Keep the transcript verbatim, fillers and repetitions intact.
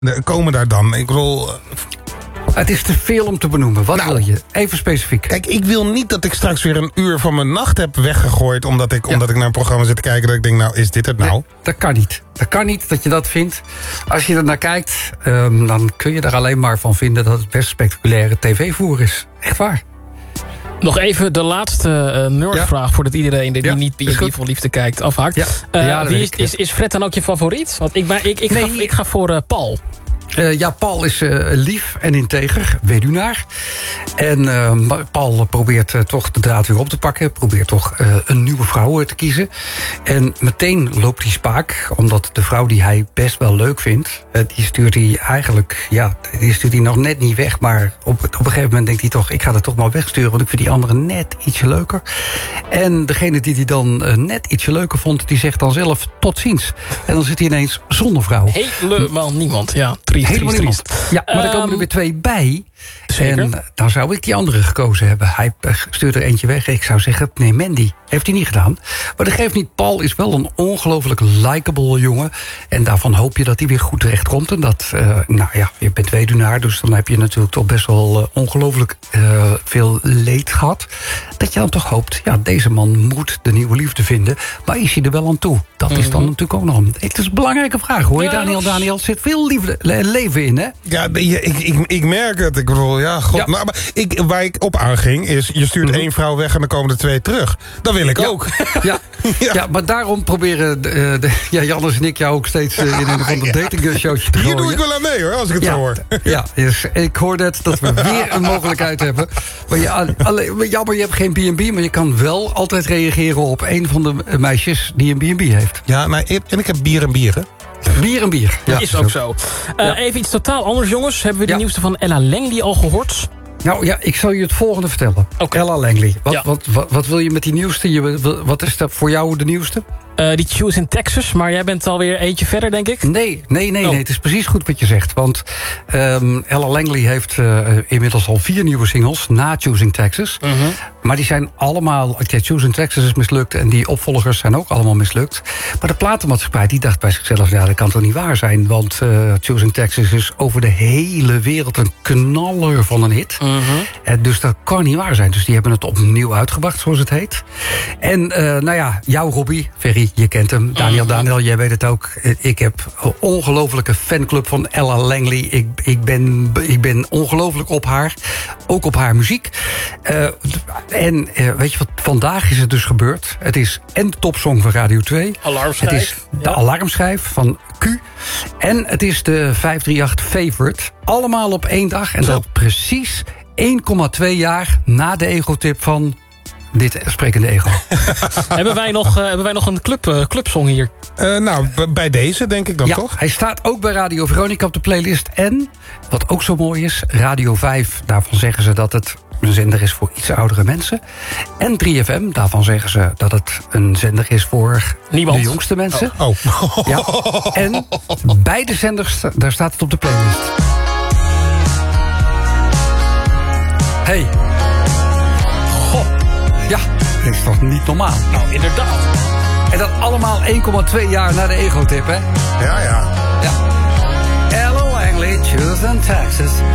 komen daar dan? Ik bedoel... Het is te veel om te benoemen. Wat nou, wil je? Even specifiek. Kijk, ik wil niet dat ik straks weer een uur van mijn nacht heb weggegooid... omdat ik, ja. omdat ik naar een programma zit te kijken... dat ik denk, nou, is dit het nou? Nee, dat kan niet. Dat kan niet dat je dat vindt. Als je er naar kijkt, um, dan kun je er alleen maar van vinden... dat het best spectaculaire tv-voer is. Echt waar. Nog even de laatste uh, nerdvraag... Ja. voordat iedereen die ja, niet B en B voor liefde kijkt afhaakt. Ja. Uh, ja, wie is, ik, is, is Fred dan ook je favoriet? Want ik, ik, ik, nee. ga, ik ga voor uh, Paul. Uh, ja, Paul is uh, lief en integer, weduwnaar. En uh, Paul probeert uh, toch de draad weer op te pakken. Probeert toch uh, een nieuwe vrouw te kiezen. En meteen loopt hij spaak. Omdat de vrouw die hij best wel leuk vindt... Uh, die stuurt hij eigenlijk... Ja, die stuurt hij nog net niet weg. Maar op, op een gegeven moment denkt hij toch... ik ga dat toch maar wegsturen, want ik vind die andere net ietsje leuker. En degene die hij dan uh, net ietsje leuker vond... die zegt dan zelf tot ziens. En dan zit hij ineens zonder vrouw. Helemaal niemand, ja. Triest, Helemaal triest, niemand. triest. Ja, maar um, er komen er weer twee bij. Zeker. En uh, dan zou ik die andere gekozen hebben. Hij uh, stuurt er eentje weg. Ik zou zeggen, nee, Mandy. Heeft hij niet gedaan. Maar dat geeft niet. Paul is wel een ongelooflijk likable jongen. En daarvan hoop je dat hij weer goed terechtkomt. En dat, uh, nou ja, je bent weduwnaar. Dus dan heb je natuurlijk toch best wel uh, ongelooflijk uh, veel leed gehad. Dat je dan toch hoopt, ja, deze man moet de nieuwe liefde vinden. Maar is hij er wel aan toe? Dat mm-hmm. is dan natuurlijk ook nog een... Het is een belangrijke vraag, hoor je, ja, Daniel? Daniel, er zit veel liefde, le- leven in, hè? Ja, ik, ik, ik merk het. Ik bedoel, ja, god. Ja. Nou, maar ik, waar ik op aanging is, je stuurt mm-hmm. één vrouw weg en dan komen er twee terug. Dat wil ik ja. ook. Ja. Ja. ja, maar daarom proberen de, de, ja, Jannes en ik jou ook steeds uh, in een van de datingshowtje te gooien. Hier doe ik wel aan mee, hoor, als ik het ja, zo hoor. Ja, dus ik hoor net dat we weer een mogelijkheid hebben. Maar je, alle, jammer, je hebt geen B en B, maar je kan wel altijd reageren op een van de meisjes die een B en B heeft. Ja, maar en ik heb bier en bieren. Bier en bier. Ja, is ook zo. Uh, ja. Even iets totaal anders, jongens. Hebben we de ja. nieuwste van Ella Langley al gehoord? Nou ja, ik zal je het volgende vertellen. Okay. Ella Langley. Wat, ja. wat, wat, wat wil je met die nieuwste? Je, wat is dat voor jou de nieuwste? Uh, die Choose in Texas, maar jij bent alweer eentje verder, denk ik? Nee, nee, nee, oh. nee. Het is precies goed wat je zegt. Want um, Ella Langley heeft uh, inmiddels al vier nieuwe singles na Choose in Texas. Mm-hmm. Maar die zijn allemaal... Okay, Choose in Texas is mislukt en die opvolgers zijn ook allemaal mislukt. Maar de platenmaatschappij die dacht bij zichzelf... ja, dat kan toch niet waar zijn? Want uh, Choose in Texas is over de hele wereld een knaller van een hit. Mm-hmm. En dus dat kan niet waar zijn. Dus die hebben het opnieuw uitgebracht, zoals het heet. En uh, nou ja, jou Robbie, Ferry... Je kent hem, Daniel, Daniel, jij weet het ook. Ik heb een ongelofelijke fanclub van Ella Langley. Ik, ik, ben, ik ben ongelooflijk op haar. Ook op haar muziek. Uh, en uh, weet je wat, vandaag is het dus gebeurd. Het is en de topsong van Radio twee. Alarmschijf. Het is de ja. alarmschijf van Q. En het is de vijf drie acht Favorite. Allemaal op één dag. En dat precies één komma twee jaar na de egotip van... dit sprekende ego. hebben, wij nog, uh, hebben wij nog een club, uh, clubsong hier? Uh, nou, b- bij deze denk ik dan ja, toch? Hij staat ook bij Radio Veronica op de playlist. En, wat ook zo mooi is, Radio vijf, daarvan zeggen ze dat het een zender is voor iets oudere mensen. En drie F M, daarvan zeggen ze dat het een zender is voor Niemand. de jongste mensen. Oh. oh. Ja. En beide zenders, daar staat het op de playlist. Hey. Goh. Ja, dat is toch niet normaal? Nou, inderdaad. En dat allemaal één komma twee jaar na de egotip, hè? Ja, ja. Ja. Ella Langley, Choose in Texas.